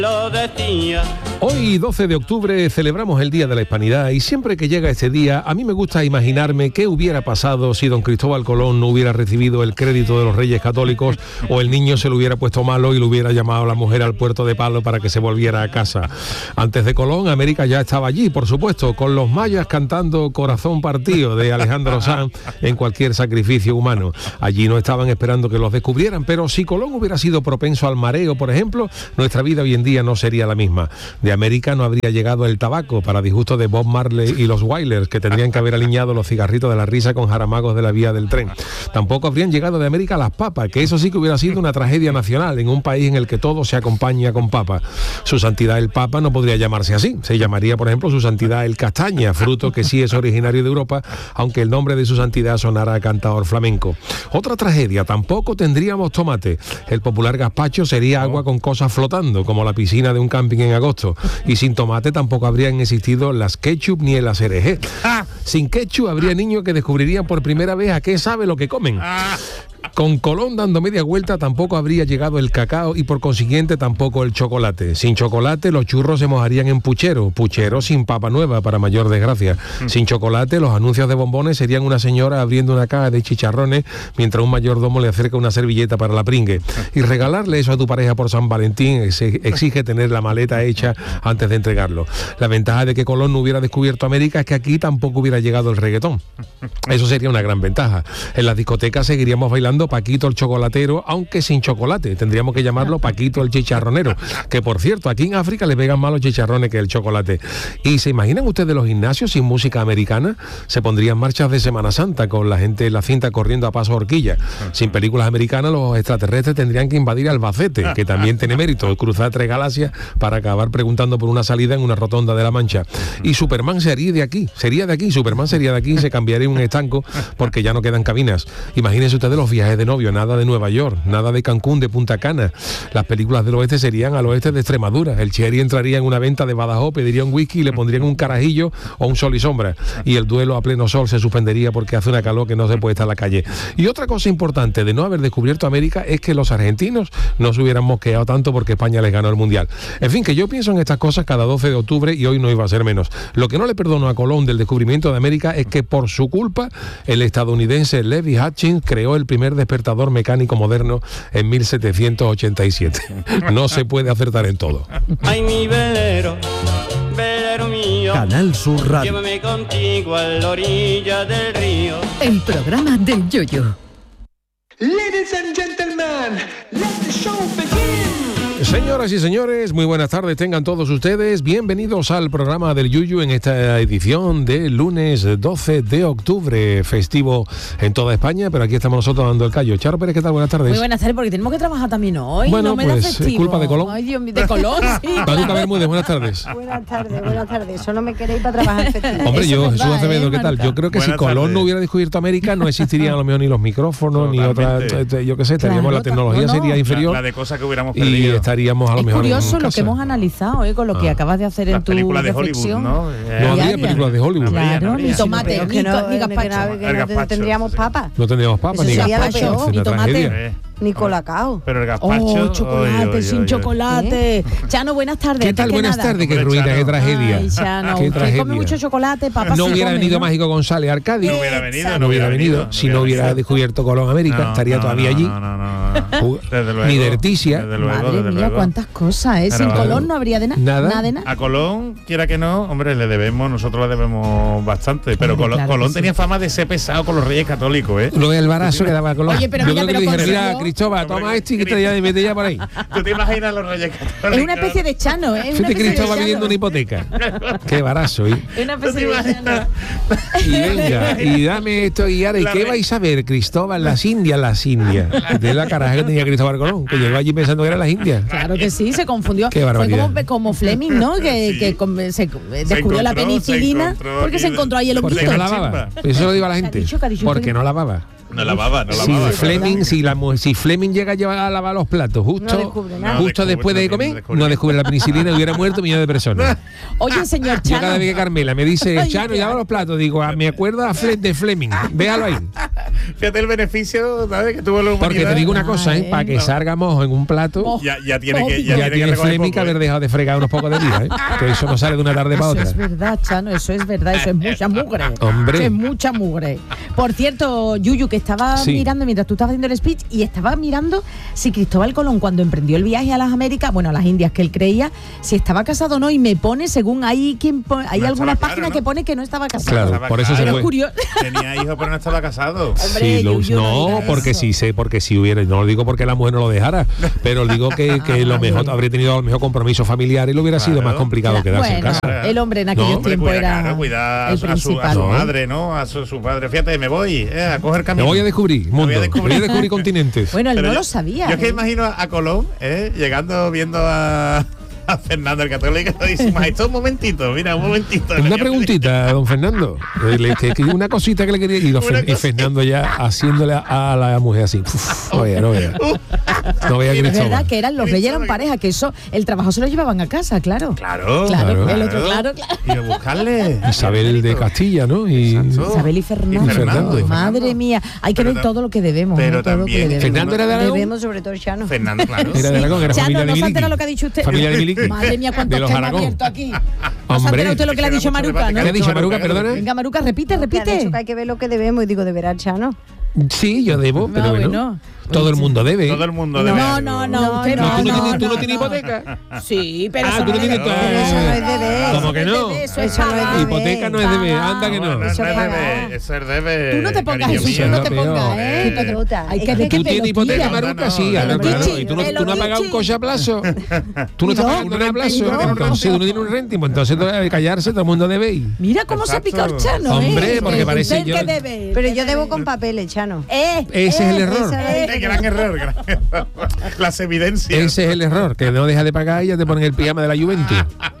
Lo decía. Hoy, 12 de octubre, celebramos el Día de la Hispanidad y siempre que llega este día, a mí me gusta imaginarme qué hubiera pasado si don Cristóbal Colón no hubiera recibido el crédito de los Reyes Católicos o el niño se lo hubiera puesto malo y le hubiera llamado a la mujer al puerto de Palo para que se volviera a casa. Antes de Colón, América ya estaba allí, por supuesto, con los mayas cantando Corazón Partido de Alejandro Sanz en cualquier sacrificio humano. Allí no estaban esperando que los descubrieran, pero si Colón hubiera sido propenso al mareo, por ejemplo, nuestra vida hoy en día no sería la misma. De América no habría llegado el tabaco, para disgusto de Bob Marley y los Wailers, que tendrían que haber aliñado los cigarritos de la risa con jaramagos de la vía del tren. Tampoco habrían llegado de América las papas, que eso sí que hubiera sido una tragedia nacional en un país en el que todo se acompaña con papa. Su Santidad el Papa no podría llamarse así, se llamaría, por ejemplo, Su Santidad el Castaña, fruto que sí es originario de Europa, aunque el nombre de Su Santidad sonara a cantador flamenco. Otra tragedia, tampoco tendríamos tomate. El popular gazpacho sería agua con cosas flotando, como la piscina de un camping en agosto. Y sin tomate tampoco habrían existido las ketchup ni el ACRG. Sin ketchup habría niños que descubrirían por primera vez a qué sabe lo que comen. Con Colón dando media vuelta tampoco habría llegado el cacao y por consiguiente tampoco el chocolate. Sin chocolate los churros se mojarían en puchero sin papa nueva para mayor desgracia. Sin chocolate los anuncios de bombones serían una señora abriendo una caja de chicharrones mientras un mayordomo le acerca una servilleta para la pringue. Y regalarle eso a tu pareja por San Valentín exige tener la maleta hecha antes de entregarlo. La ventaja de que Colón no hubiera descubierto América es que aquí tampoco hubiera llegado el reggaetón. Eso sería una gran ventaja. En las discotecas seguiríamos bailando Paquito el chocolatero, aunque sin chocolate. Tendríamos que llamarlo Paquito el chicharronero, que por cierto, aquí en África le pegan más los chicharrones que el chocolate. ¿Y se imaginan ustedes los gimnasios sin música americana? Se pondrían marchas de Semana Santa con la gente en la cinta corriendo a paso horquilla. Sin películas americanas los extraterrestres tendrían que invadir Albacete, que también tiene mérito, cruzar 3 galaxias para acabar preguntando por una salida en una rotonda de la Mancha. Y Superman sería de aquí, Superman sería de aquí y se cambiaría un estanco porque ya no quedan cabinas. Imagínense ustedes los viajes de novio, nada de Nueva York, nada de Cancún, de Punta Cana. Las películas del oeste serían al oeste de Extremadura. El Cherry entraría en una venta de Badajoz, pediría un whisky y le pondrían un carajillo o un sol y sombra. Y el duelo a pleno sol se suspendería porque hace una calor que no se puede estar en la calle. Y otra cosa importante de no haber descubierto América es que los argentinos no se hubieran mosqueado tanto porque España les ganó el Mundial. En fin, que yo pienso en estas cosas cada 12 de octubre y hoy no iba a ser menos. Lo que no le perdono a Colón del descubrimiento de América es que por su culpa el estadounidense Levi Hutchins creó el primer despertador mecánico moderno en 1787. No se puede acertar en todo. Ay, mi velero, velero mío. Canal Sur Radio. Llévame contigo a la orilla del río. El programa del Yoyo. Ladies and gentlemen, let the show begin. Señoras y señores, muy buenas tardes tengan todos ustedes. Bienvenidos al programa del Yuyu en esta edición de lunes 12 de octubre, festivo en toda España, pero aquí estamos nosotros dando el callo. Charo Pérez, ¿qué tal? Buenas tardes. Muy buenas tardes, porque tenemos que trabajar también hoy. Bueno, no me pues da festivo. es culpa de Colón. Ay, Dios mío, de Colón, sí. Paduca Bermúdez, buenas tardes. Buenas tardes. Solo me queréis para trabajar festivo. Hombre, Eso yo, es Jesús verdad, Acevedo, ¿qué tal? Maruca? Yo creo que Buenas si Colón tardes. no hubiera descubierto América, no existirían a lo mejor ni los micrófonos, ni otra, yo qué sé, estaríamos, Claro, la tecnología no. sería inferior La de cosas que hubiéramos y perdido. estaríamos a lo Es mejor curioso en lo casa. que hemos analizado, con lo que acabas de hacer Las en tu películas de Hollywood, reflexión. ¿no? No habría diaria. películas de Hollywood. Claro, habría. ni tomate, Pero ni, que no, ni que gazpacho. El gazpacho, tendríamos sí. papas, No tendríamos papas, Eso ni sería lo gazpacho, peor. es Ni una tomate. tragedia. ni colacao. Pero el gazpacho... Oh, chocolate, sin chocolate. Chano, buenas tardes. ¿Qué tal? antes que Buenas nada. tardes, qué Hombre, ruina, Chano. qué tragedia. Ay, Chano, Qué usted tragedia. come mucho chocolate, papas No se hubiera come, venido ¿no? Mágico González a Arcadio. No hubiera venido, No hubiera venido. Si no hubiera descubierto Colón América, estaría todavía allí. No. Desde luego. Ni de Erticia. Desde luego, Madre desde mía, luego. cuántas cosas, ¿eh? Sin Pero- Colón no habría de Nada. nada de nada. A Colón, quiera que no, hombre, nosotros le debemos bastante. Pero Hombre, Colón, claro que Colón sí. tenía fama de ser pesado con los reyes católicos, ¿eh? Lo del barazo que daba Colón. Oye, pero yo mira, creo que pero le dijeron, mira, consiguió- Cristóbal, toma este y que te ya mete ya por ahí. ¿Tú te imaginas a los reyes católicos? Es una especie de Chano, ¿eh? Es una Fíjate, especie de Cristóbal Chano. pidiendo una hipoteca. Qué barazo. ¿Eh? Es una ¿Tú te especie de Chano. imaginas? Y venga, y dame esto y ahora, ¿y La qué re- vais a ver, Cristóbal? Las Indias. De la caraja que tenía Cristóbal Colón, que llegó allí pensando que eran las Indias. Claro que sí, se confundió. Qué Fue barbaridad. como Fleming, ¿no? Que, Sí. se descubrió la encontró, penicilina se encontró porque se aquí- encontró ahí el Porque honguito. no la lavaba. chimba. Eso lo digo a la ¿Qué ha gente. dicho? ¿Qué ha dicho? Porque no lavaba. No lavaba. Si Fleming llega a llevar a lavar los platos No justo, descubre nada. justo No después de descubre, comer, no no descubre la penicilina y hubiera muerto millones de personas. Oye, señor Yo cada Chano. vez que Carmela me dice, Ay, Chano, claro. lava los platos, digo, me acuerdo de Fleming, déjalo ahí. Fíjate el beneficio, ¿sabes? Que tuvo la humanidad. Porque te digo una cosa, para que salga mojo en un plato, Ya tiene que ya tiene Flemi que haber dejado de fregar unos pocos de días, que eso no sale de una tarde para otra. Eso es verdad, Chano, eso es verdad, eso es mucha mugre. Hombre. Eso es mucha mugre. Por cierto, Yuyu, que estaba mirando mientras tú estabas haciendo el speech y estaba mirando si Cristóbal Colón, cuando emprendió el viaje a las Américas, bueno, a las Indias, que él creía, si estaba casado o no, y me pone, según hay algunas páginas que pone que no estaba casado. Claro, por eso se Pero fue. es curioso. Tenía hijos, pero no estaba casado. Hombre, Sí, Yuyu, no, digas porque eso. sí sé, porque si hubiera, no lo digo porque la mujer no lo dejara, pero digo que lo mejor habría tenido el mejor compromiso familiar y lo hubiera sido más complicado quedarse en Bueno, casa. el hombre en aquellos Hombre, tiempos era cuida el a su principal. madre, ¿no? A su padre. Fíjate, me voy a coger Me camino. voy a descubrir mundo, me voy a descubrir continentes. Bueno, él Pero no yo- lo sabía. Yo es que ¿eh? imagino a Colón, llegando, viendo a Fernando el Católico, y dice, maestro, un momentito, mira, un momentito. Una preguntita, don Fernando. Una cosita que le quería y Fernando ya haciéndole a la mujer así. Uf, no vea. No vea Es verdad Cristóbal. que los reyes eran pareja, que eso, el trabajo se lo llevaban a casa, claro. Claro, Claro, el otro, claro. Y a buscarle. Isabel de Castilla, ¿no? Y Exacto. Isabel y Fernando. Y Fernando. Madre mía, hay que Pero ver ta- todo lo que debemos. pero ¿no? Todo lo que también- debemos. Fernando era de Aragón. Debemos sobre todo Chano. Fernando, claro. Era de Aragón, era Chano, familia de no se Miliki. entera lo que ha dicho usted. Familia de Miliki. Madre mía, De cuántos los que han Aragón. abierto aquí. ¿No se Hombre. entera usted lo que le ha dicho Maruca, no? ¿Qué ha dicho Maruca, perdona? Venga, Maruca, repite, Que han dicho repite. que hay que ver lo que debemos y digo, ¿de veras, Chano? Sí, yo debo, pero Ah, bueno. bueno. Todo el mundo debe. Todo el mundo No, debe no, algo. no, No, usted no, no. ¿Tú no tienes, no, tú no no, tienes no. hipoteca? Sí, pero Ah, eso tú no no tienes es todo. deber. Eso no es deber. ¿Cómo que no? Eso Eso no es deber. Hipoteca no es debe, anda que No, no. no es Eso paga. debe, eso es debe. Tú no te pongas cariño eso, mío. tú no te Peor. pongas, ¿eh? Qué pelota. Hay que Es ver que qué ¿Tú tienes hipoteca, pelotilla. Maruca? No, Sí, no, claro, no, claro. Pichi, ¿Y tú no el has pagado un Pichi. coche a plazo? ¿Tú no estás pagando nada a plazo? Entonces uno tiene un renting, pues entonces todo debe callarse, todo el mundo debe ir. Mira cómo se ha picado el Chano, Hombre, ¿eh? porque Que parece usted yo- que debe. Pero yo debo con papeles, Chano. Ese es el error. Gran error, gran error. Las evidencias. Ese es el error, que no dejas de pagar y ya te ponen el pijama de la Juventus.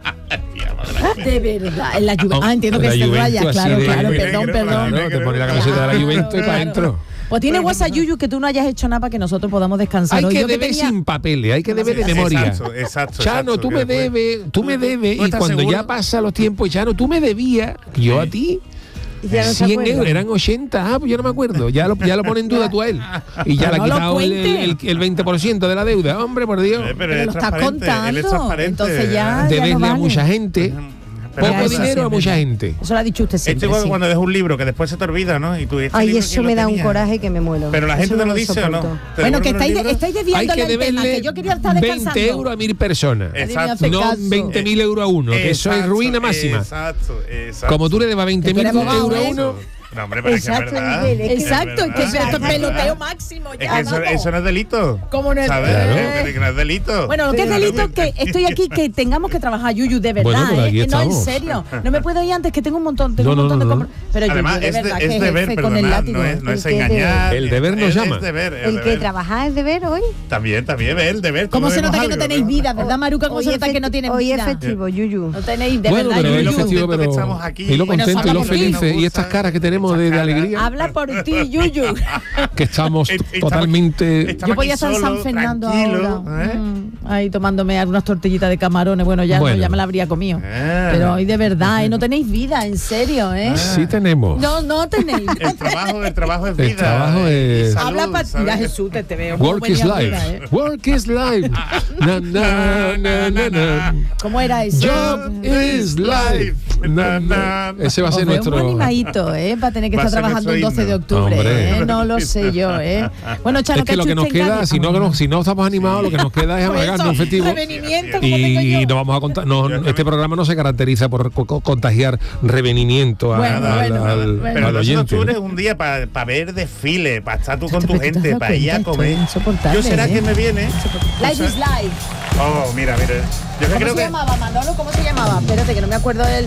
De verdad, en la entiendo que La se Juventus raya, así claro, de- claro, de perdón, negro, perdón. Claro, te pones la camiseta de la Juventus y para adentro. Pues tiene WhatsApp, Yuyu, que tú no hayas hecho nada para que nosotros podamos descansar. Hay hoy. que Yo deber tenía- sin papeles, hay que deber de Sí, memoria. exacto, Chano, tú me debes, tú me debes, ¿Tú y estás cuando seguro? ya pasan los tiempos, Chano, tú me debías, yo a ti. Y ya no se 100 acuerda. euros, eran 80, pues yo no me acuerdo, ya lo pone en duda tú a él. Y ya le ha No lo quitado cuente. el 20% de la deuda, hombre, por Dios. Pero Pero él lo es estás transparente, él es contando. transparente. Entonces ya Debesle no a vale. mucha gente, Pero poco eso dinero sí a es mucha verdad. gente. Eso lo ha dicho usted Este siempre. igual sí. cuando dejas un libro que después se te olvida, ¿no? Y tú, ¿este Ay, libro eso quién me lo da un tenía? coraje que me muero. Pero la Eso gente te lo lo dice o no. soporto. ¿Te Bueno, que devuelven el libro? estáis Hay desviando que del tema, deberle que yo quería estar 20 descansando. euros a 1000 personas. Exacto. Hace No caso. 20.000 euros a uno, que eso es Exacto, ruina máxima. Exacto. Como tú le debas 20.000 Que tú eres euros a abogado, uno, No, hombre, pero es que es Exacto, verdad. Miguel, es que- Exacto, es que verdad. esto es peloteo máximo. Es Ya, que vamos. eso no es delito. ¿Cómo no es? ¿Sabes? Claro. Que no es delito. Bueno, lo que es Pero- delito que estoy aquí, que tengamos que trabajar, Yuyu, de verdad, Bueno, pues aquí ¿eh? No, en estamos. serio. No me puedo ir antes, que tengo un montón, No, no, no. Pero Yuyu, Además, de es, verdad, es que deber, jefe con el perdonar, látigo. no es El que engañar. El deber nos llama. Es deber, El que deber. trabaja es deber hoy. También, el deber. ¿Cómo todos se nota debemos que no algo, tenéis vida, verdad, Maruca? ¿Cómo Hoy se nota que no tienes hoy vida? es festivo, Yuyu. No tenéis, de bueno, verdad, pero es lo Yuyu. festivo, contento que pero estamos aquí. y lo Bueno, contento y lo habla por ti. felices y estas caras que tenemos de alegría, Habla por ti, Yuyu. que estamos Estamos- totalmente estamos Yo podía aquí estar en San solos, Fernando tranquilos, ahora. ¿eh? Ahí tomándome algunas tortillitas de camarones. Bueno, ya, Bueno. No, ya me la habría comido. Pero hoy de verdad, no tenéis vida, en serio, ¿eh? sí tenemos. No tenéis. El trabajo es El vida. trabajo es- y salud, Habla para ¿sabes? Mira, Jesús, te veo. Work is Buena life. vida, ¿eh? Work is life. Na, na, na, na, na. ¿Cómo era eso? Job is life. Na, na. Ese va a ser Os veo nuestro. muy animadito, ¿eh? Para tener que Va a estar ser trabajando el nuestro 12 de himno. octubre. Hombre. ¿eh? No lo sé yo, ¿eh? Bueno, Chano, Es que lo que nos queda, si no estamos animados, lo que nos queda es amargarnos un festivo. Revenimiento, como tengo Y yo. no vamos a contar. Este programa no se caracteriza por contagiar revenimiento Bueno, al bueno. al Pero el 12 de oyente. octubre es un día para ver desfile, para estar tú con tu Pero tú te gente, das para ir a cuenta, comer. esto es insoportable, Yo será ¿eh? que me viene. Life is life. Oh, mira. Yo ¿Cómo creo se que llamaba, Manolo? ¿Cómo se llamaba? Espérate, que no me acuerdo del...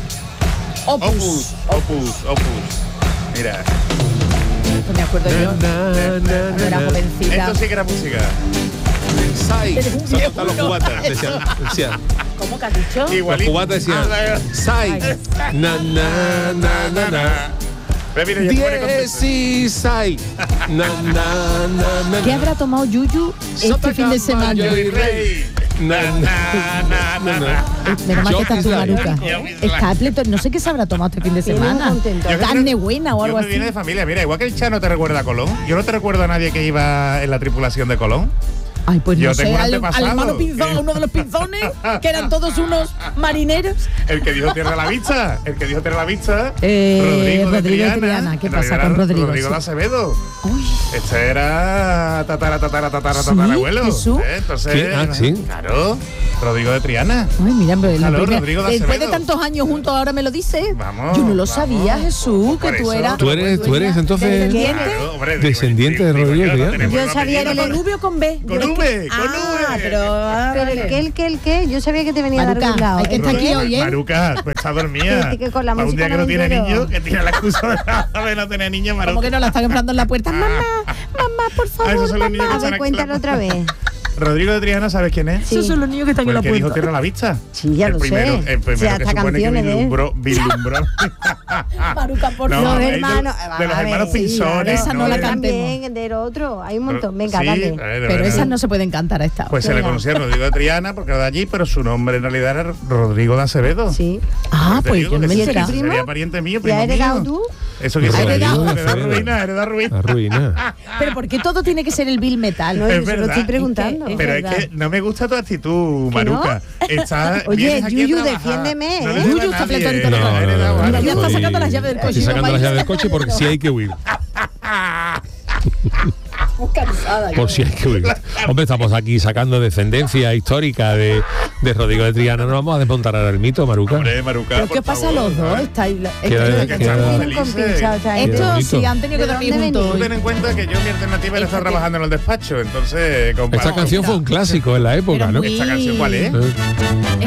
Opus. Opus. Mira, No me acuerdo yo. Cuando era jovencita. esto sí que era música. Sai. Eres un Son viejo, los ¿no? cubatas. Decían. ¿Cómo que has dicho? Los Igualito. cubatas decían. Sai. Na, na, na, na, na. Pero mira, ya te pone contento. 16. Na, na, na, na, ¿Qué na. habrá tomado Yuyu este Sota fin de semana? Caballo y Rey. Menos mal que Job está is tu life. Maruca. Job is Está pleto, no sé qué se habrá tomado este fin de Viene muy semana. contento. Yo Carne creo- buena o algo Yo así. me viene de familia. Mira, igual que el Chano te recuerda a Colón, yo no te recuerdo a nadie que iba en la tripulación de Colón. Ay, pues Yo no sé, tengo un al antepasado. hermano Pinzón, uno de los pinzones, que eran todos unos marineros. El que dijo Tierra a la Vista. El que dijo Tierra a la Vista. Rodrigo de Triana. ¿Qué En pasa realidad con era Rodrigo? Rodrigo de Sí. Acevedo. Uy, Este era ¿Sí? tatarabuelo. ¿Jesús? Entonces, ¿Qué? Ah, sí. claro, Rodrigo de Triana. ay, mira, pero la Aló, primera- Rodrigo de después de Acevedo. tantos años juntos, ahora me lo dice. Vamos, Yo no lo vamos. sabía, Jesús, Por que tú eso. eras. ¿Tú eres entonces ¿Descendiente? Claro, hombre, Descendiente de digo Rodrigo yo, no Triana. tenemos Yo un sabía apellido que ¿Con le- V o con B? Con Yo es V, que- con Ah, V. Pero el qué, yo sabía que te venía a dar Maruca, un lado. hay que ¿El estar qué? aquí hoy, ¿eh? Maruca, pues está dormida. Que con la Para un música día que no tiene noventero. niño, que tiene la excusa de no tener niño, Maruca. Como que no la están esperando en la puerta. Mamá, por Ah, favor, esos son los niños mamá. que A ver, cuéntalo otra vez. Rodrigo de Triana, ¿sabes quién es? Esos son los niños que están Pues en el la que dijo puerta. Tierra a la Vista. Sí, ya el lo primero, sé. El primero Sí, que hasta supone que canciones de él. vislumbró. Maruca, por No, favor. Los ahí de- hermanos. de los hermanos Pinzones. esa no la de- cantemos. También, del otro. Hay un montón. Venga, Sí, dale. a ver, de Pero verdad. esas no se pueden cantar a esta hora. Pues se le Venga. conocía a Rodrigo de Triana porque era de allí, pero su nombre en realidad era Rodrigo de Acevedo. Sí. Ah, Te pues digo yo no que me sí, enteraba. que sería pariente mío, ¿Ya primo has heredado mío. tú? Eso que ¿Has se heredado? heredar ruina. La ruina. Pero ¿por qué todo tiene que ser el Bill Metal? No, Es yo se lo verdad. estoy preguntando. Es Pero verdad. es que no me gusta tu actitud, Maruca. Estás- Oye, vienes aquí a Yuyu, trabajar. defiéndeme, No ¿eh? le Yuyu das a está nadie, pletórico, no, no, le das a Mira, nadie. ya está sacando las llaves del coche. Estoy no sacando las vayas. llaves del coche porque sí hay que huir. Muy cansada. Por si hay que huir. Hombre, estamos aquí sacando descendencia histórica de Rodrigo de Triana. ¿No vamos a desmontar ahora el mito, Maruca? Hombre, Maruca, ¿Pero por qué pasa a favor, los dos? ¿eh? Estáis- Queda- estos- que queda- estamos Bien felices. compinchado está Qué Estos bonito. sí han tenido que ¿De dormir dónde juntos Tú hoy. ten en cuenta que yo mi alternativa era estar trabajando en el despacho, entonces... Esta canción fue un clásico en la época, Pero ¿no? muy- ¿Esta canción cuál es? Eh,